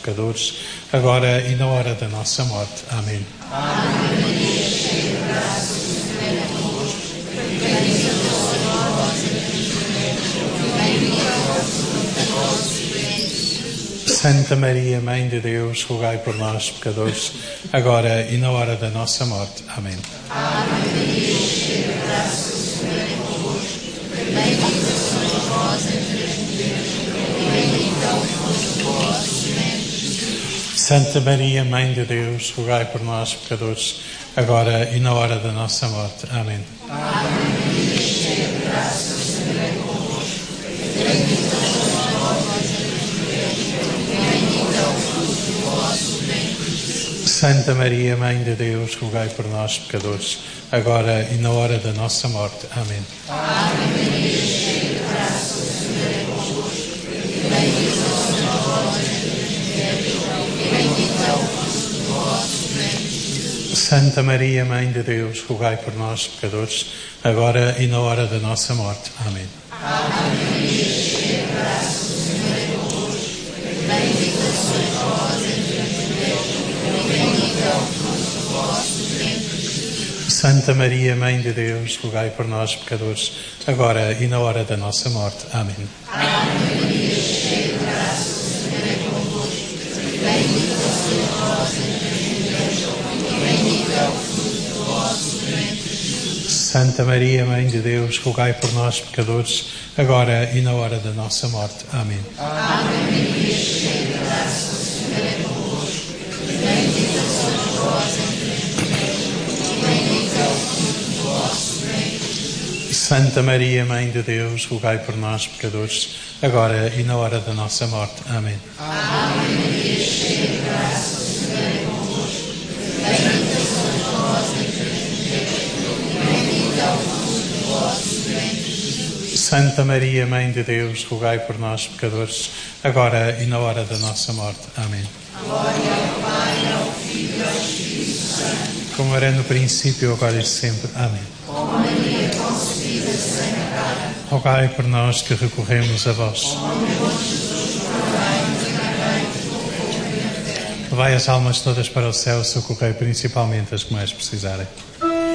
pecadores, agora e na hora da nossa morte. Amém. Ave Maria, cheia de graça, o Senhor é convosco. Bendita sois vós entre as mulheres, e bendito é o fruto do vosso ventre. Santa Maria, Mãe de Deus, rogai por nós, pecadores, agora e na hora da nossa morte. Amém. Ave Maria, cheia de graça, o Senhor é convosco. Bendita sois vós entre as mulheres, e bendito é o fruto do vosso ventre. Santa Maria, Mãe de Deus, rogai por nós, pecadores, agora e na hora da nossa morte. Amém. Ave Maria, cheia de graça, o Senhor é convosco. Bendita sois vós entre as mulheres, e bendito é o fruto do vosso ventre. Santa Maria, Mãe de Deus, rogai por nós, pecadores, agora e na hora da nossa morte. Amém. Ave Maria, cheia de graça, o Senhor é convosco. Bendita sois vós entre as mulheres, e bendito é o fruto do vosso ventre. Santa Maria, Mãe de Deus, rogai por nós, pecadores, agora e na hora da nossa morte. Amém. Ave Maria, cheia de graça, o Senhor é convosco. Bendita sois vós entre as mulheres, e bendito é o fruto do vosso ventre. Santa Maria, Mãe de Deus, rogai por nós, pecadores, agora e na hora da nossa morte. Amém. Ave Maria, cheia de graça, o Senhor é convosco. Bendita sois vós entre as mulheres, e bendito é o fruto do vosso ventre. Santa Maria, Mãe de Deus, rogai por nós, pecadores, agora e na hora da nossa morte. Amém. Ave Maria, cheia de graça, o Senhor é convosco. Bendita sois vós entre as mulheres, e bendito é o fruto do vosso ventre. Santa Maria, Mãe de Deus, rogai por nós, pecadores, agora e na hora da nossa morte. Amém. Ave Maria, cheia de graça, o Senhor é convosco. Bendita sois vós entre as mulheres, e bendito é o fruto do vosso ventre. Santa Maria, Mãe de Deus, rogai por nós, pecadores, agora e na hora da nossa morte. Amém. Glória ao Pai, ao Filho e ao Espírito Santo. Como era no princípio, agora e sempre. Amém. Ó Maria concebida sem pecado, Rogai por nós que recorremos a vós. Levai as almas todas para o céu, socorrei principalmente as que mais precisarem.